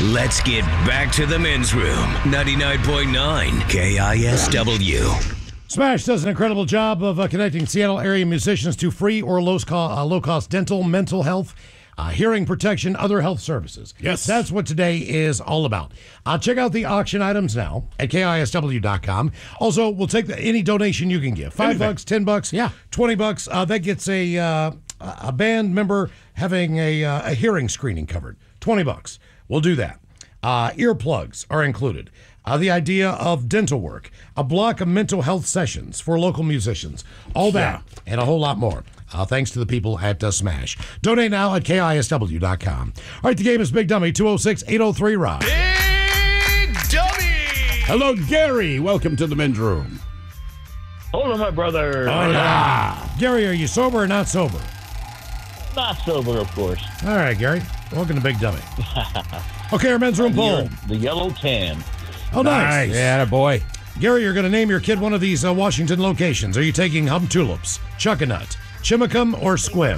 Let's get back to the men's room. 99.9 KISW. Smash does an incredible job of connecting Seattle area musicians to free or low-cost dental, mental health, hearing protection, other health services. Yes. That's what today is all about. Check out the auction items now at KISW.com. Also, we'll take any donation you can give. $5, $10, yeah, $20. That gets a band member having a hearing screening covered. $20. We'll do that. Earplugs are included. The idea of dental work, a block of mental health sessions for local musicians, all that and a whole lot more. Thanks to the people at Smash. Donate now at KISW.com. All right, the game is Big Dummy, 206-803-ROCK. Big Dummy! Hello, Gary. Welcome to the men's room. Hello, my brother. Oh, yeah. Gary, are you sober or not sober? Not sober, of course. All right, Gary. Welcome to Big Dummy. Okay, our men's room poll. The yellow can. Oh, nice. Yeah, boy. Gary, you're going to name your kid one of these Washington locations. Are you taking Hum Tulips, Chuckanut, Chimicum, or Squim?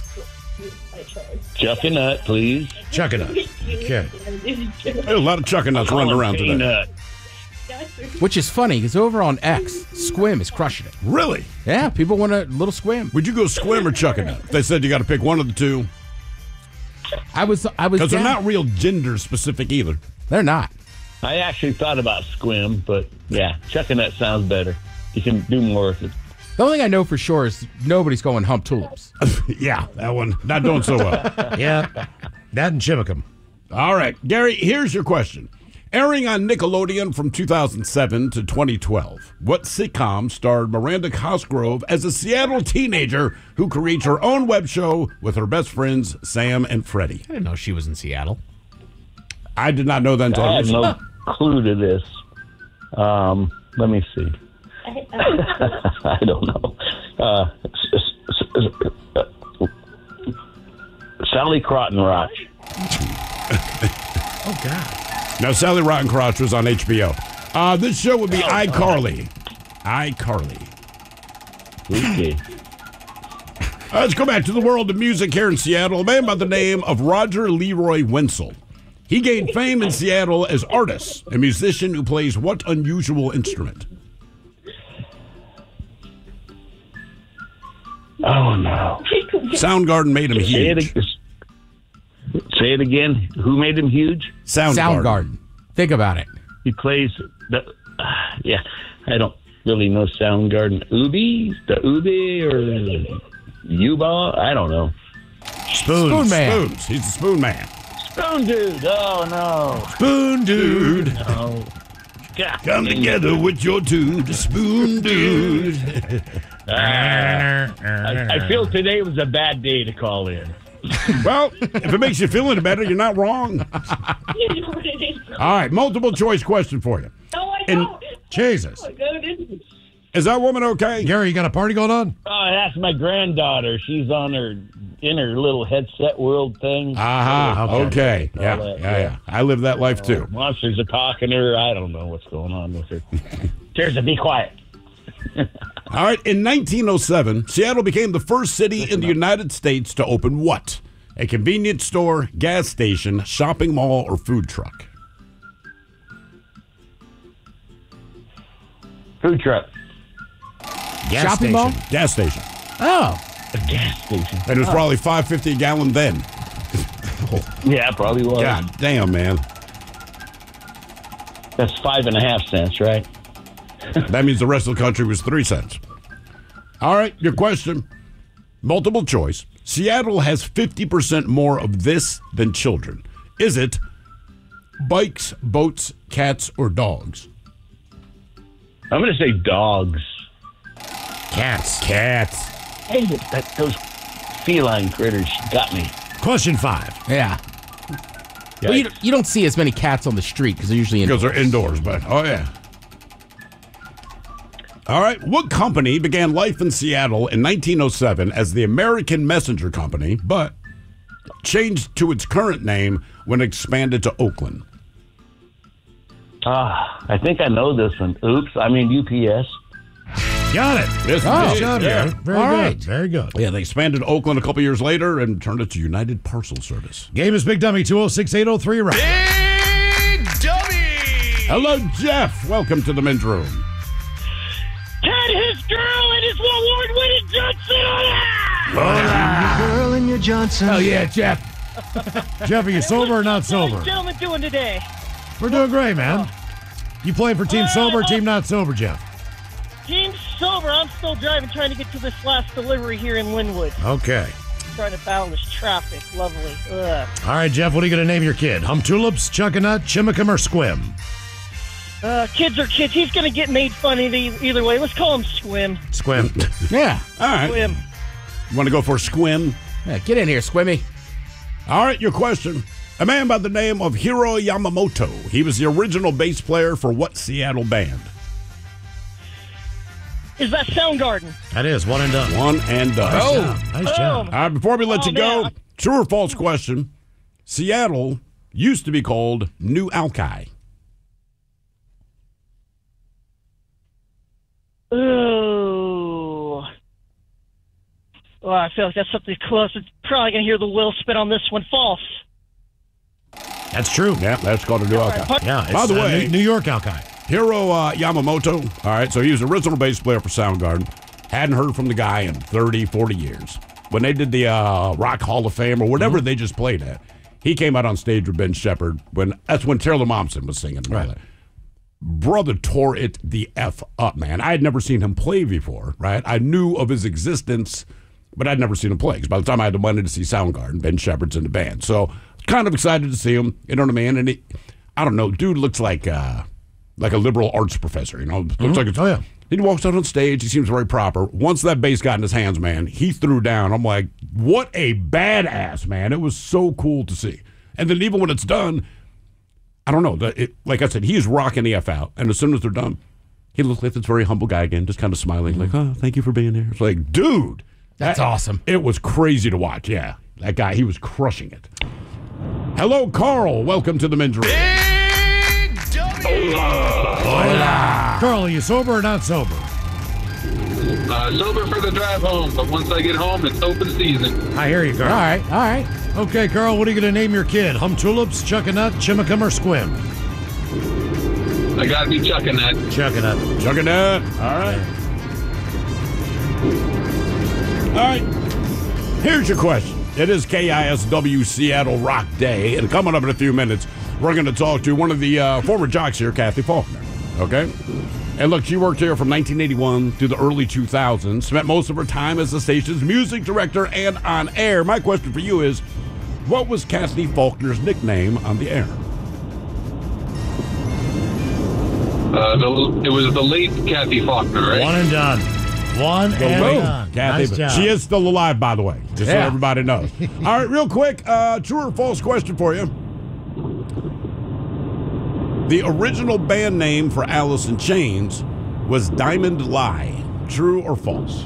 Chuckanut, please. Chuckanut. Okay. There's a lot of Chuckanuts running around today. Peanut. Which is funny, because over on X, Squim is crushing it. Really? Yeah, people want a little Squim. Would you go Squim or Chuckanut? They said you got to pick one of the two. I was Because they're not real gender specific either. They're not. I actually thought about Squim, but yeah, Chuckanut sounds better. You can do more with it. The only thing I know for sure is nobody's going Hump Tulips. Yeah, that one not doing so well. Yeah, that and Chimicum. All right, Gary, here's your question. Airing on Nickelodeon from 2007 to 2012, what sitcom starred Miranda Cosgrove as a Seattle teenager who creates her own web show with her best friends, Sam and Freddie? I didn't know she was in Seattle. I did not know that until I had no clue to this. Let me see. I don't know. Sally Crottenroch. Oh, God. Now, Sally Rottencrotch was on HBO. This show would be iCarly. iCarly. Okay. Let's go back to the world of music here in Seattle. A man by the name of Roger Leroy Wenzel. He gained fame in Seattle as artist, a musician who plays what unusual instrument? Oh, no. Soundgarden made him huge. Say it again. Who made him huge? Soundgarden. Think about it. He plays the. Yeah, I don't really know Soundgarden. The Ubi or U-Ball? I don't know. Spoon Man. Spoons. He's the Spoon Man. Spoon Dude. Oh, no. Spoon Dude. No. God. Come together with your dude, Spoon Dude. I feel today was a bad day to call in. Well, if it makes you feel any better, you're not wrong. All right, multiple choice question for you. No, I don't. Jesus. Is that woman okay? Gary, you got a party going on? Oh, that's my granddaughter. She's on in her little headset world thing. Aha, okay. Yeah. I live that life too. Monsters are talking to her. I don't know what's going on with her. Teresa, be quiet. All right, in 1907, Seattle became the first city in the United States to open what? A convenience store, gas station, shopping mall, or food truck? Food truck. Gas Shopping station. mall? Gas station. Oh. A gas station. And it was probably $5.50 a gallon then. Yeah, probably was. God damn, man. That's 5.5 cents, right? That means the rest of the country was 3 cents. All right, your question. Multiple choice. Seattle has 50% more of this than children. Is it bikes, boats, cats, or dogs? I'm going to say dogs. Cats. Hey, those feline critters got me. Question 5. Yeah. Well, you don't see as many cats on the street because they're usually indoors. Because they're indoors, but oh yeah. All right, what company began life in Seattle in 1907 as the American Messenger Company, but changed to its current name when it expanded to Oakland? I think I know this one. Oops, I mean UPS. Got it. Yes, Good job, yeah. Gary. Very All good. right. Very good. Yeah, they expanded to Oakland a couple years later and turned it to United Parcel Service. Game is Big Dummy, 206-803-ROCK. Hello, Jeff. Welcome to the men's room. Ted, his girl, and his award-winning Johnson. Girl and your Johnson. Oh, yeah, Jeff. Jeff, are you sober or not sober? How you gentlemen doing today? We're doing great, man. You playing for Team Sober or Team Not Sober, Jeff? Team sober. I'm still driving, trying to get to this last delivery here in Linwood. Okay. Trying to battle this traffic. Lovely. Ugh. All right, Jeff, what are you going to name your kid? Hum Tulips, Chuckanut, Chimicum, or Squim? Kids are kids. He's going to get made fun of either way. Let's call him Squim. Squim. Yeah. All right. Squim. You want to go for a Squim? Yeah, get in here, Squimmy. All right, your question. A man by the name of Hiro Yamamoto. He was the original bass player for what Seattle band? Is that Soundgarden? That is one and done. One and done. Oh. Nice job. All right, before we let you go, man. true or false question. Seattle used to be called New Alki. Ooh. Well, I feel like that's something close. It's probably going to hear the Will spit on this one. False. That's true. Yeah, that's called a New Alki. Yeah. It's, By the way, New York Alki. Hiro Yamamoto, all right, so he was the original bass player for Soundgarden. Hadn't heard from the guy in 30, 40 years. When they did the Rock Hall of Fame or whatever they just played at, he came out on stage with Ben Shepherd. That's when Taylor Momsen was singing. Right. Brother tore it the F up, man. I had never seen him play before, right? I knew of his existence, but I'd never seen him play. Because by the time I had the money to see Soundgarden, Ben Shepherd's in the band. So kind of excited to see him, you know what I mean? And I don't know, dude looks like a liberal arts professor, you know? Looks like Oh, yeah. He walks out on stage. He seems very proper. Once that bass got in his hands, man, he threw down. I'm like, what a badass, man. It was so cool to see. And then even when it's done, I don't know. Like I said, he's rocking the F out. And as soon as they're done, he looks like this very humble guy again, just kind of smiling, like, oh, thank you for being here. It's like, dude. That's awesome. It was crazy to watch, yeah. That guy, he was crushing it. Hello, Carl. Welcome to the men's room. Carl, are you sober or not sober? Sober for the drive home, but once I get home, it's open season. I hear you, Carl. All right. Okay, Carl, what are you going to name your kid? Hum Tulips, Chuckanut, Chimicum, or Squim? I gotta be chucking that. Chuckanut. Chucking that. All right. All right. Here's your question. It is KISW Seattle Rock Day, and coming up in a few minutes, we're going to talk to one of the former jocks here, Kathy Faulkner. Okay? And look, she worked here from 1981 through the early 2000s, spent most of her time as the station's music director and on air. My question for you is, what was Kathy Faulkner's nickname on the air? It was the late Kathy Faulkner, right? One and done. One and done. Kathy, Nice job. she is still alive, by the way, just so Yeah. everybody knows. All right, real quick, true or false question for you. The original band name for Alice in Chains was Diamond Lie. True or false?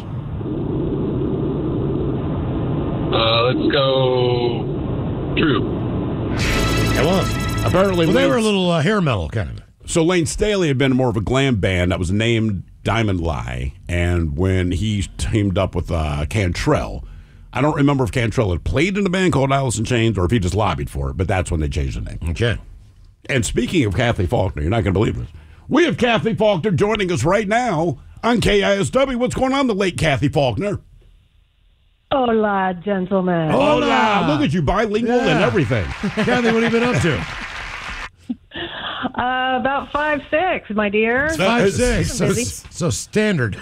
Let's go true. It was. Apparently, Well, they were a Lane- little hair metal kind of. So Lane Staley had been more of a glam band that was named Diamond Lie, and when he teamed up with Cantrell, I don't remember if Cantrell had played in a band called Alice in Chains or if he just lobbied for it, but that's when they changed the name. Okay. And speaking of Kathy Faulkner, you're not going to believe this. We have Kathy Faulkner joining us right now on KISW. What's going on, the late Kathy Faulkner? Hola, gentlemen. Hola! Look at you, bilingual and Yeah. everything. Kathy, what have you been up to? About 5'6", my dear. 5'6". Busy. So standard.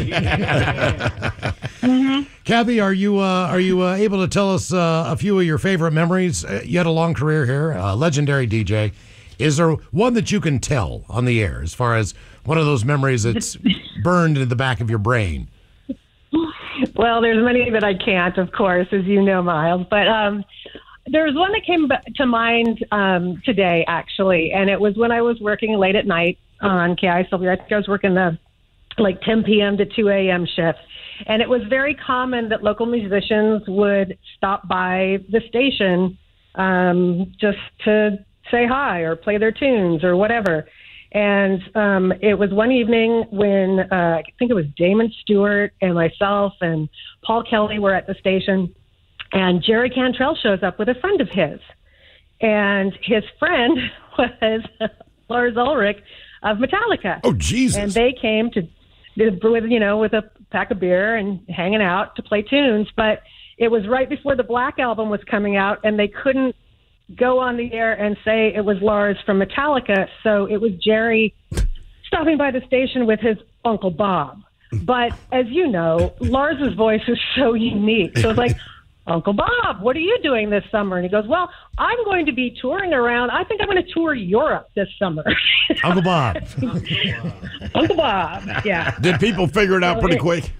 Kathy, are you able to tell us a few of your favorite memories? You had a long career here, legendary DJ. Is there one that you can tell on the air as far as one of those memories that's burned into the back of your brain? Well, there's many that I can't, of course, as you know, Miles. But there's one that came to mind today, actually, and it was when I was working late at night on KISW. I think I was working the 10 p.m. to 2 a.m. shift. And it was very common that local musicians would stop by the station just to say hi or play their tunes or whatever. And it was one evening when I think it was Damon Stewart and myself and Paul Kelly were at the station, and Jerry Cantrell shows up with a friend of his. And his friend was Lars Ulrich of Metallica. Oh, Jesus. And they came with a pack of beer and hanging out to play tunes. But it was right before the Black Album was coming out, and they couldn't go on the air and say it was Lars from Metallica. So it was Jerry stopping by the station with his Uncle Bob. But as you know, Lars's voice is so unique. So it's like, Uncle Bob, what are you doing this summer? And he goes, well, I'm going to be touring around. I think I'm going to tour Europe this summer. Uncle Bob. Uncle Bob, yeah. Did people figure it out pretty quick?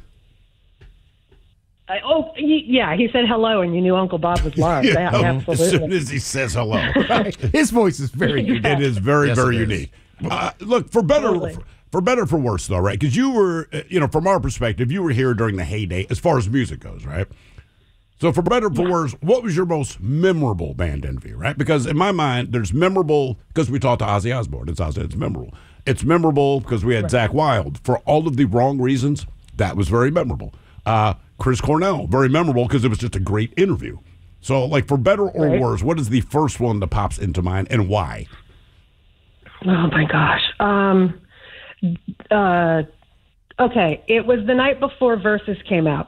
He said hello, and you knew Uncle Bob was Lars. Yeah, absolutely. As soon as he says hello. His voice is very unique. It is very, very unique. Look, for better or for worse, though, right? Because you were, from our perspective, you were here during the heyday as far as music goes, right? So for better or for worse, what was your most memorable band interview, right? Because in my mind, there's memorable because we talked to Ozzy Osbourne. It's memorable. It's memorable because we had Zakk Wylde. For all of the wrong reasons, that was very memorable. Chris Cornell, very memorable because it was just a great interview. So, like, for better or worse, what is the first one that pops into mind and why? Oh, my gosh. Okay, it was the night before Versus came out.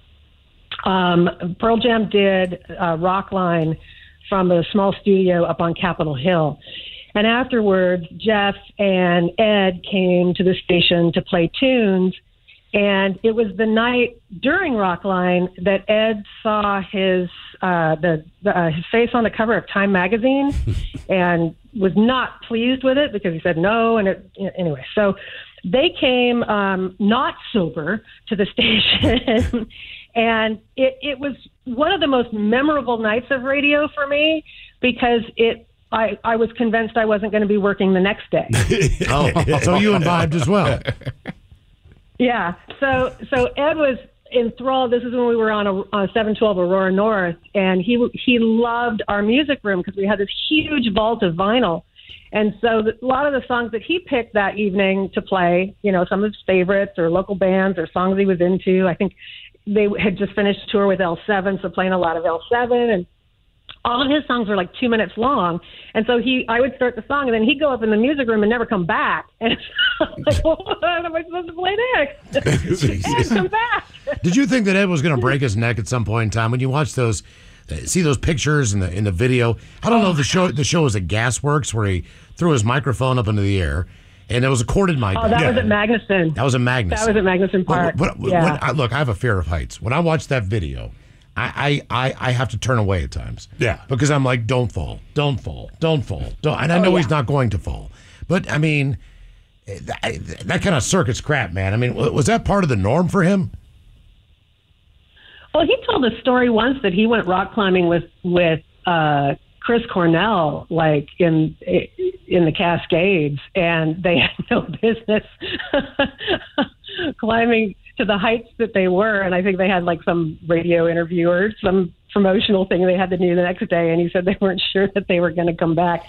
Pearl Jam did Rockline from a small studio up on Capitol Hill. And afterwards, Jeff and Ed came to the station to play tunes. And it was the night during Rockline that Ed saw his face on the cover of Time magazine and was not pleased with it because he said no. And anyway, so they came not sober to the station. And it was one of the most memorable nights of radio for me because I was convinced I wasn't going to be working the next day. So you imbibed as well. Yeah. So Ed was enthralled. This is when we were on a 712 Aurora North, and he loved our music room because we had this huge vault of vinyl. And so a lot of the songs that he picked that evening to play, some of his favorites or local bands or songs he was into, I think they had just finished a tour with L7, so playing a lot of L7, and all of his songs were like 2 minutes long. And so I would start the song, and then he'd go up in the music room and never come back. And it's like, well, what am I supposed to play next? Ed, come back. Did you think that Ed was going to break his neck at some point in time when you watch those? See those pictures in the video? I don't know if the show was at Gasworks where he threw his microphone up into the air. And it was a corded mic. Oh, that was at Magnuson. That was at Magnuson. That was at Magnuson Park. Look, I have a fear of heights. When I watch that video, I have to turn away at times. Yeah. Because I'm like, don't fall. Don't fall. Don't fall. And I know he's not going to fall. But, I mean, that kind of circus crap, man. I mean, was that part of the norm for him? Well, he told a story once that he went rock climbing with Chris Cornell, like in the Cascades, and they had no business climbing to the heights that they were. And I think they had like some radio interview or some promotional thing they had to do the next day. And he said they weren't sure that they were going to come back.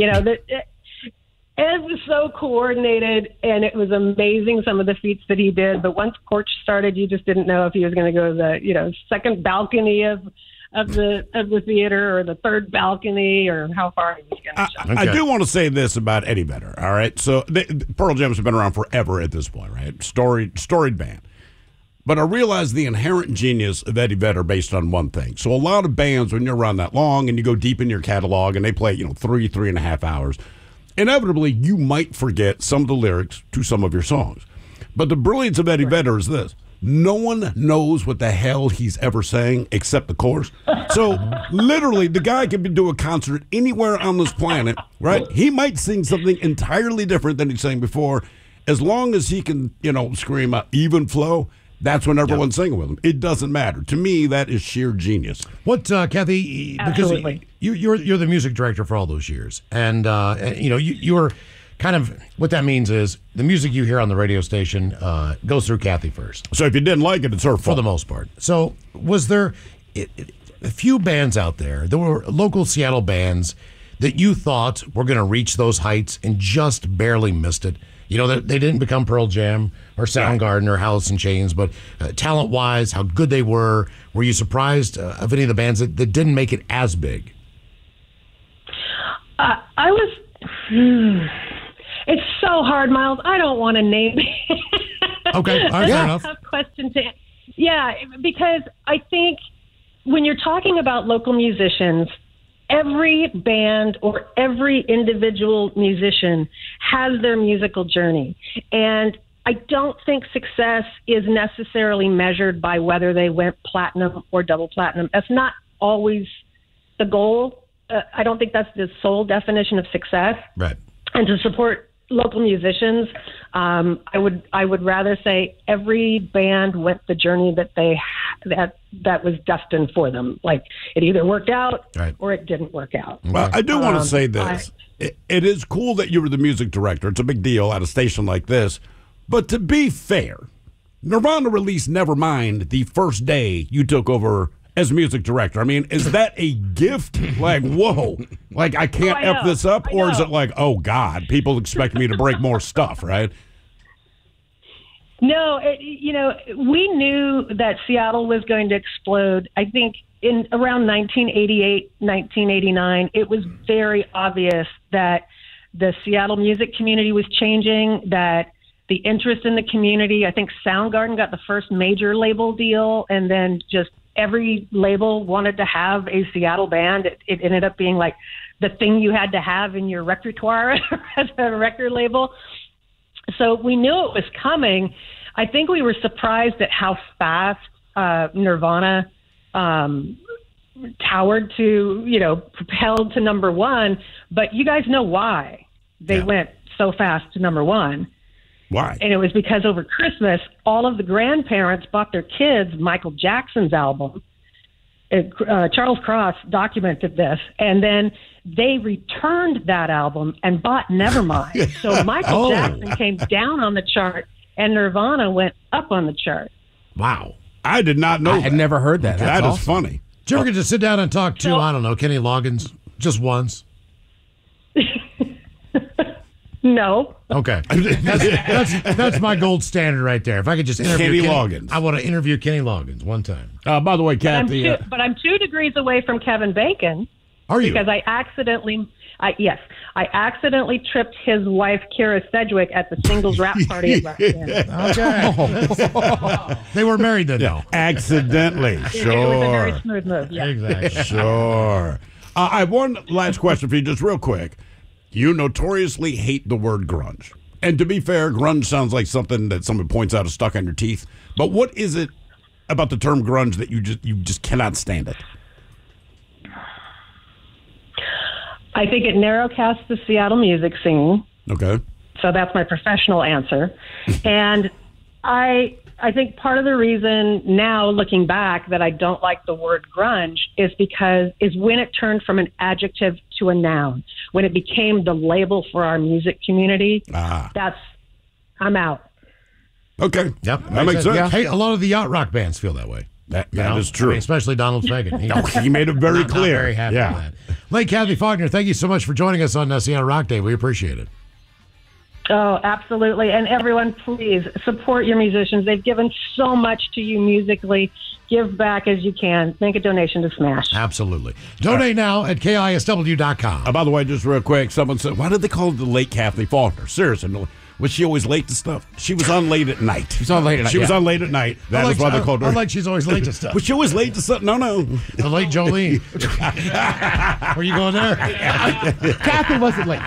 Ed was so coordinated, and it was amazing some of the feats that he did. But once Porch started, you just didn't know if he was going to go to the second balcony of the theater or the third balcony or how far he was going to jump. I do want to say this about Eddie Vedder, all right? So Pearl Jam's been around forever at this point, right? Storied band. But I realize the inherent genius of Eddie Vedder based on one thing. So a lot of bands, when you're around that long and you go deep in your catalog and they play 3.5 hours, inevitably you might forget some of the lyrics to some of your songs. But the brilliance of Eddie Vedder is this. No one knows what the hell he's ever saying except the chorus. So literally, the guy can do a concert anywhere on this planet, right? He might sing something entirely different than he sang before. As long as he can, scream even flow, that's when everyone's singing with him. It doesn't matter. To me, that is sheer genius. What, Kathy? Absolutely. Because you're the music director for all those years, and you're kind of what that means is the music you hear on the radio station goes through Kathy first. So if you didn't like it, it's her fault. For the most part. So was there a few bands out there, there were local Seattle bands that you thought were going to reach those heights and just barely missed it? They didn't become Pearl Jam or Soundgarden or Alice in Chains, but talent-wise, how good they were. Were you surprised of any of the bands that didn't make it as big? I was... It's so hard, Miles. I don't want to name it. Okay, all right, fair enough. Tough question to. Yeah, because I think when you're talking about local musicians, every band or every individual musician has their musical journey. And I don't think success is necessarily measured by whether they went platinum or double platinum. That's not always the goal. I don't think that's the sole definition of success. Right. And to support local musicians, I would rather say every band went the journey that was destined for them. Like it either worked out or it didn't work out. Well, I do want to say this. It is cool that you were the music director. It's a big deal at a station like this. But to be fair, Nirvana released Nevermind the first day you took over as music director. I mean, is that a gift? Like, whoa, like I can't F this up? Or is it like, oh, God, people expect me to break more stuff, right? No, we knew that Seattle was going to explode. I think in around 1988, 1989, it was very obvious that the Seattle music community was changing, that the interest in the community, I think Soundgarden got the first major label deal, and then just every label wanted to have a Seattle band. It ended up being like the thing you had to have in your repertoire as a record label. So we knew it was coming. I think we were surprised at how fast Nirvana towered to, propelled to number one. But you guys know why they went so fast to number one. Why? And it was because over Christmas, all of the grandparents bought their kids Michael Jackson's album. Charles Cross documented this. And then they returned that album and bought Nevermind. So Michael Jackson came down on the chart and Nirvana went up on the chart. Wow. I did not know that. I had never heard that. That is funny. Did you ever get to sit down and talk to, I don't know, Kenny Loggins just once? No. Okay. That's my gold standard right there. If I could just interview Kenny Loggins. I want to interview Kenny Loggins one time. By the way, Kathy. But I'm 2 degrees away from Kevin Bacon. Are you? Because I accidentally tripped his wife, Kira Sedgwick, at the singles rap party at Rock Band. Okay. They were married then, though. Accidentally. Sure. It was a very smooth move. Yeah. Exactly. Sure. I have one last question for you, just real quick. You notoriously hate the word grunge. And to be fair, grunge sounds like something that someone points out is stuck on your teeth. But what is it about the term grunge that you just cannot stand it? I think it narrowcasts the Seattle music scene. Okay. So that's my professional answer. And I think part of the reason now, looking back, that I don't like the word grunge is when it turned from an adjective to a noun. When it became the label for our music community, I'm out. Okay. Yep. That makes sense. Yeah. Hey, a lot of the yacht rock bands feel that way. That is true. I mean, especially Donald Fagen. He made it very clear. Not very happy with that. Late Kathy Faulkner, thank you so much for joining us on Seattle Rock Day. We appreciate it. Oh, absolutely. And everyone, please support your musicians. They've given so much to you musically. Give back as you can. Make a donation to Smash. Absolutely. Donate now at KISW.com. By the way, just real quick, someone said, why did they call it the late Kathy Faulkner? Seriously, was she always late to stuff? She was on late at night. She was on late at night. She was on late at night. That is why they called her. I like she's always late to stuff. Was she always late to stuff? No. The late Jolene. Were you going there? Kathy wasn't late.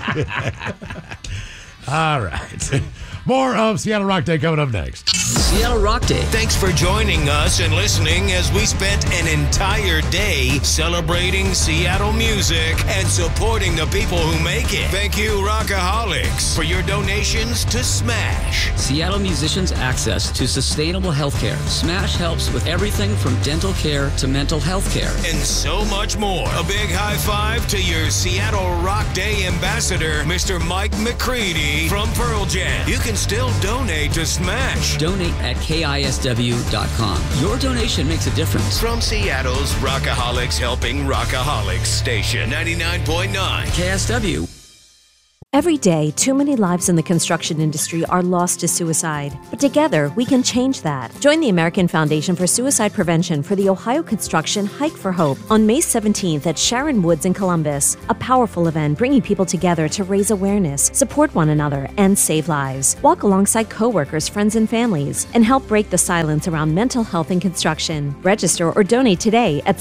All right. More of Seattle Rock Day coming up next. Seattle Rock Day. Thanks for joining us and listening as we spent an entire day celebrating Seattle music and supporting the people who make it. Thank you, Rockaholics, for your donations to Smash. Seattle musicians' access to sustainable health care. Smash helps with everything from dental care to mental health care. And so much more. A big high five to your Seattle Rock Day ambassador, Mr. Mike McCready from Pearl Jam. You can still donate to Smash. Donate at KISW.com. Your donation makes a difference. From Seattle's Rockaholics Helping Rockaholics station, 99.9 KSW. Every day, too many lives in the construction industry are lost to suicide. But together, we can change that. Join the American Foundation for Suicide Prevention for the Ohio Construction Hike for Hope on May 17th at Sharon Woods in Columbus. A powerful event bringing people together to raise awareness, support one another, and save lives. Walk alongside coworkers, friends, and families, and help break the silence around mental health in construction. Register or donate today at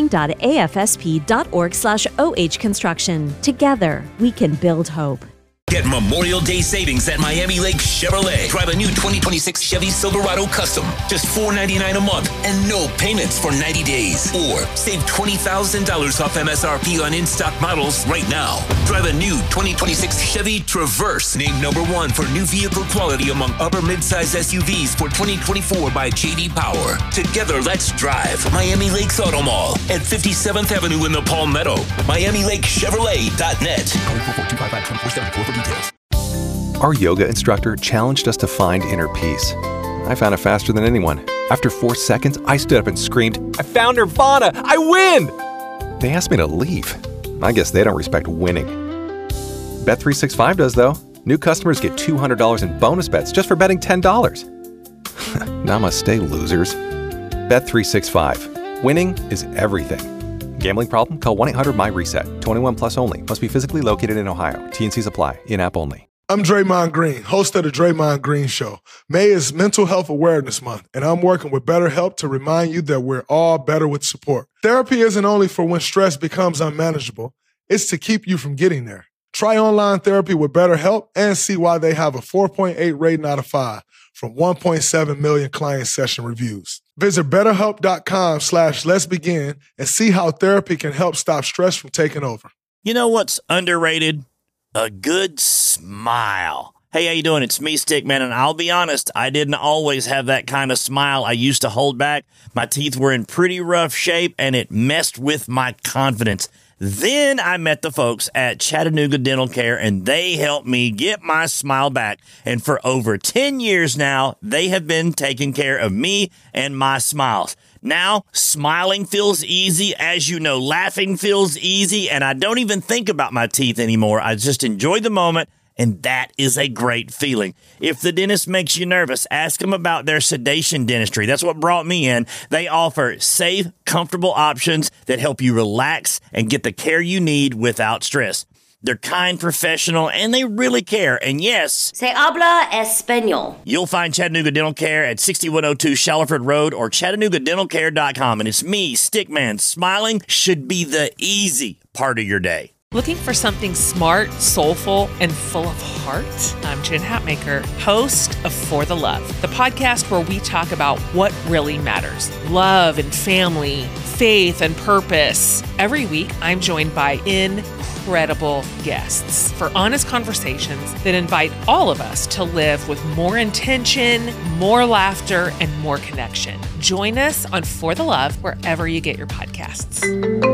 supporting.afsp.org/OH Construction. Together, we can build hope. Get Memorial Day savings at Miami Lake Chevrolet. Drive a new 2026 Chevy Silverado Custom. Just $499 a month and no payments for 90 days. Or save $20,000 off MSRP on in-stock models right now. Drive a new 2026 Chevy Traverse. Named #1 for new vehicle quality among upper midsize SUVs for 2024 by J.D. Power. Together, let's drive. Miami Lakes Auto Mall at 57th Avenue in the Palmetto. MiamiLakeChevrolet.net. Call 44255-2474 for details. Our yoga instructor challenged us to find inner peace. I found it faster than anyone. After 4 seconds, I stood up and screamed, "I found Nirvana! I win!" They asked me to leave. I guess they don't respect winning. Bet365 does, though. New customers get $200 in bonus bets just for betting $10. Namaste, losers. Bet365. Winning is everything. Gambling problem? Call 1-800-MY-RESET. 21 plus only. Must be physically located in Ohio. T&Cs apply. In-app only. I'm Draymond Green, host of the Draymond Green Show. May is Mental Health Awareness Month, and I'm working with BetterHelp to remind you that we're all better with support. Therapy isn't only for when stress becomes unmanageable. It's to keep you from getting there. Try online therapy with BetterHelp and see why they have a 4.8 rating out of 5 from 1.7 million client session reviews. Visit BetterHelp.com/let'sbegin and see how therapy can help stop stress from taking over. You know what's underrated? A good smile. Hey, how you doing? It's me, Stickman, and I'll be honest, I didn't always have that kind of smile I used to hold back. My teeth were in pretty rough shape, and it messed with my confidence. Then I met the folks at Chattanooga Dental Care, and they helped me get my smile back. And for over 10 years now, they have been taking care of me and my smiles. Now, smiling feels easy. As you know, laughing feels easy, and I don't even think about my teeth anymore. I just enjoy the moment, and that is a great feeling. If the dentist makes you nervous, ask them about their sedation dentistry. That's what brought me in. They offer safe, comfortable options that help you relax and get the care you need without stress. They're kind, professional, and they really care. And yes, se habla español. You'll find Chattanooga Dental Care at 6102 Shallowford Road or ChattanoogaDentalCare.com. And it's me, Stickman. Smiling should be the easy part of your day. Looking for something smart, soulful, and full of heart? I'm Jen Hatmaker, host of For the Love, the podcast where we talk about what really matters. Love and family, faith and purpose. Every week, I'm joined by incredible guests for honest conversations that invite all of us to live with more intention, more laughter, and more connection. Join us on For the Love wherever you get your podcasts.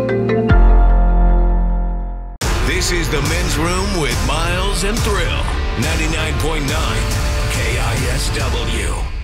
This is the Men's Room with Miles and Thrill. 99.9 KISW.